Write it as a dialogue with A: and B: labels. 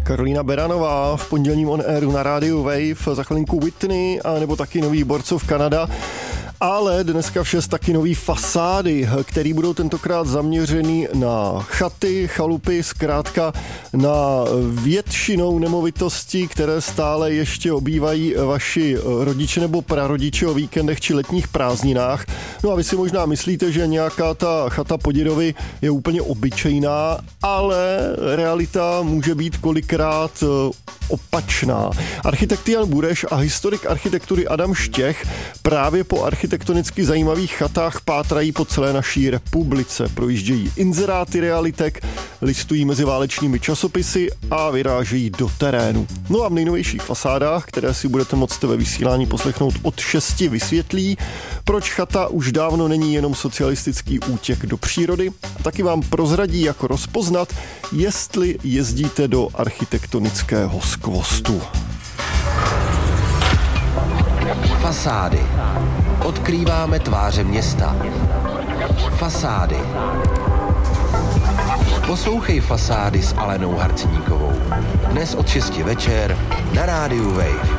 A: Karolína Beranová v pondělním On Airu na rádiu Wave, za chvilinku Whitney a nebo taky nový Borcov Kanada. Ale dneska v 6 taky nový Fasády, který budou tentokrát zaměřený na chaty, chalupy, zkrátka na většinou nemovitostí, které stále ještě obývají vaši rodiče nebo prarodiče o víkendech či letních prázdninách. No a vy si možná myslíte, že nějaká ta chata po dědovi je úplně obyčejná, ale realita může být kolikrát opačná. Architekt Jan Bureš a historik architektury Adam Štěch právě po architektonicky zajímavých chatách pátrají po celé naší republice. Projíždějí inzeráty realitek, listují mezi válečnými časopisy a vyrážejí do terénu. No a v nejnovějších Fasádách, které si budete moct ve vysílání poslechnout od 6, vysvětlí, proč chata už dávno není jenom socialistický útěk do přírody, a taky vám prozradí, jak rozpoznat, jestli jezdíte do architektonického skvostu.
B: Fasády. Odkrýváme tváře města. Fasády. Poslouchej Fasády s Alenou Harcníkovou. Dnes od 6 večer na rádiu Wave.